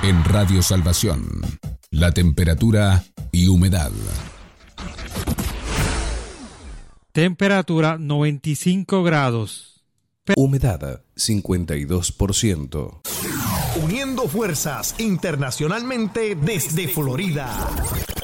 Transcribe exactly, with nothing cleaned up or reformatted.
En Radio Salvación, la temperatura y humedad. Temperatura noventa y cinco grados. Humedad cincuenta y dos por ciento. Uniendo fuerzas internacionalmente desde Florida.